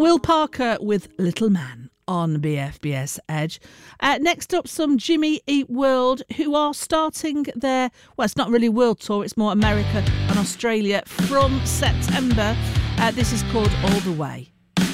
Will Parker with Little Man on BFBS Edge. Next up, some Jimmy Eat World, who are starting their, well, it's not really world tour, it's more America and Australia from September. This is called All the Way.